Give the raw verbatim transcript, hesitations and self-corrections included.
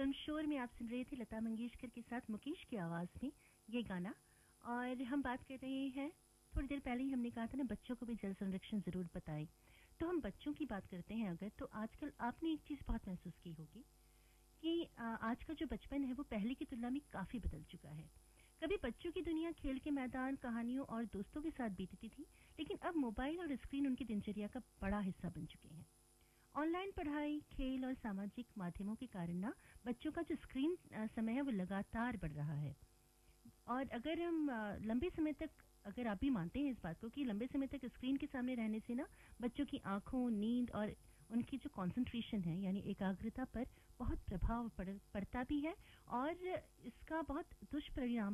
Film शोर में आप सुन रहे थे लता मंगेशकर के साथ मुकेश की आवाज में ये गाना। और हम बात कर रहे हैं, थोड़ी देर पहले ही हमने कहा था ना, बच्चों को भी जल संरक्षण जरूर बताएं। तो हम बच्चों की बात करते हैं अगर, तो आजकल आपने एक चीज बहुत महसूस की होगी कि आज का जो बचपन है वो पहले की तुलना में काफी बदल चुका है। कभी बच्चों की दुनिया खेल के मैदान, कहानियों और दोस्तों के साथ बीतती थी, लेकिन अब मोबाइल और स्क्रीन उनकी दिनचर्या का बड़ा हिस्सा बन चुके हैं। ऑनलाइन पढ़ाई, खेल और सामाजिक माध्यमों के कारण ना बच्चों का जो स्क्रीन समय है वो लगातार बढ़ रहा है। और अगर हम लंबे समय तक, अगर आप भी मानते हैं इस बात को कि लंबे समय तक स्क्रीन के सामने रहने से ना बच्चों की आंखों, नींद और उनकी जो कंसंट्रेशन है यानी एकाग्रता पर बहुत प्रभाव पड़, पड़ता भी है और इसका बहुत दुष्परिणाम